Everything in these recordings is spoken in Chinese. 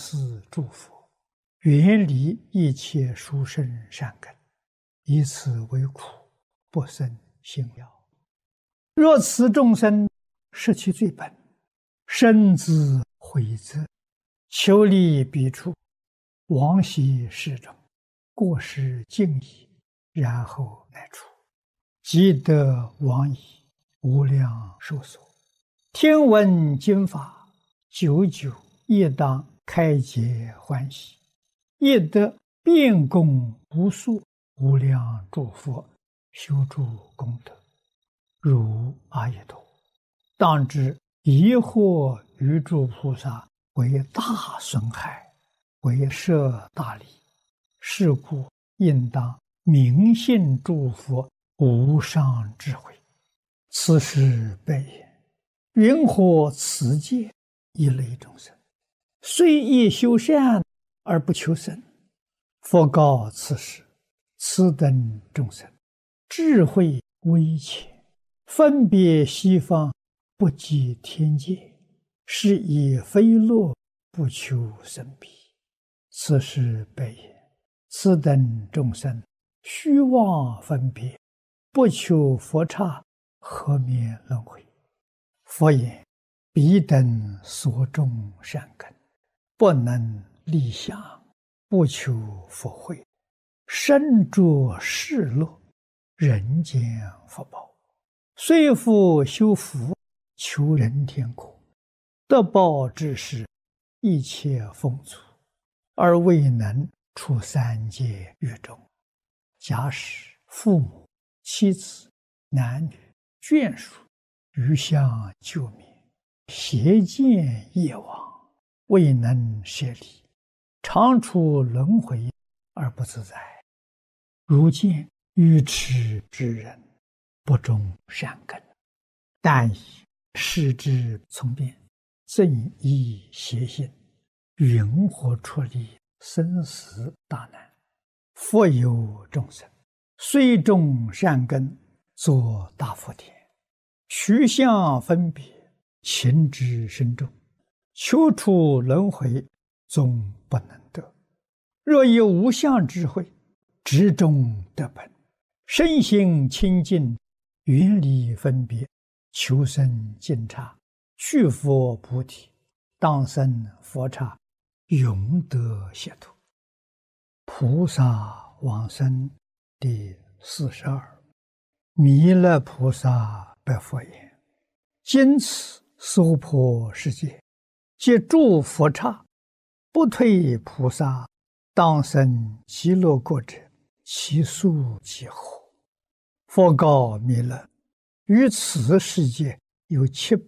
此诸佛，远离一切殊胜善根，以此为苦，不生信要。若此众生失其最本，深自悔责，求离彼处，往昔世中，过失尽已，然后来处，即得往矣，无量寿所。听闻经法，久久亦当开解欢喜，亦得遍供无数无量诸佛修诸功德，如阿逸陀。当知疑惑于诸菩萨为大损害，为摄大利，是故应当明信诸佛无上智慧。此时备言：云何此界一类众生，虽亦修善而不求生？佛告此时：此等众生智慧微浅，分别西方，不及天界，是以非乐不求生彼。此时备言：此等众生虚妄分别，不求佛刹，何免轮回？佛言：彼等所种善根，不能立想，不求佛慧，身着世乐，人间福报，虽复修福，求人天国，得报之时，一切丰足，而未能出三界狱中。假使父母、妻子、男女、眷属余相救灭，邪见业往，未能舍离，常处轮回而不自在。如见愚痴之人，不种善根，但以视之从变，正依邪心，云何出离生死大难？复有众生，虽种善根，作大福田，取相分别，情之深重，求出轮回，终不能得。若以无相智慧，直中得本，身心清净，远离分别，求生净刹，去佛菩提，当生佛刹，永得解脱。菩萨往生第42。弥勒菩萨白佛言：今此娑婆世界，皆诸佛刹，不退菩萨，当生极乐国者，其数几何？佛告弥勒：于此世界有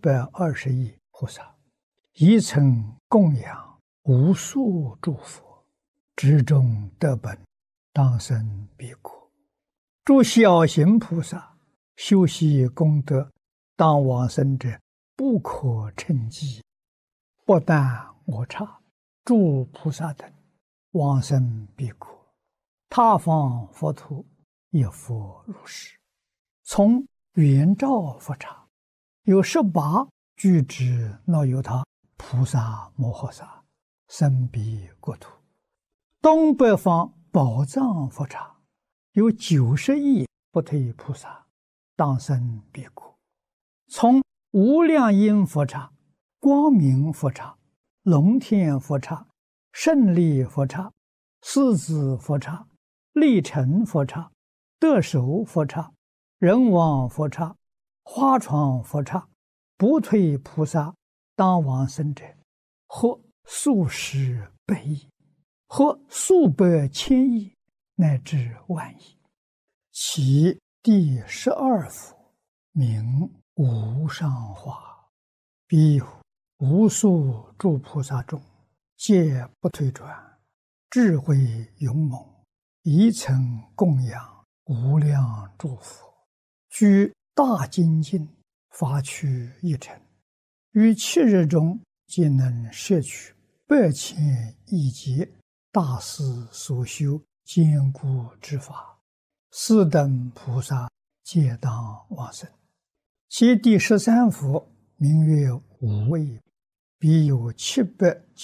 720亿菩萨，一曾供养无数诸佛，直中得本，当生彼国。诸小行菩萨修习功德，当往生者不可称计。不但我刹，诸菩萨等往生彼国，他方佛土亦复如是。从圆照佛刹，有18具之那由他菩萨摩诃萨生彼国土。东北方宝藏佛刹，有90亿不退菩萨，当生彼国。从无量音佛刹、光明佛刹、龙天佛刹、胜利佛刹、狮子佛刹、力成佛刹、得手佛刹、人王佛刹、花床佛刹，不退菩萨当往生者，或数十百亿，或数百千亿，乃至万亿。其第12佛名无上化，彼有无数诸菩萨中，皆不退转，智慧勇猛，一曾供养无量诸佛，居大精进，发趣一尘，于7日中皆能摄取8千亿劫大师所修坚固之法，四等菩萨皆当往生。其第13佛名曰无畏，彼有700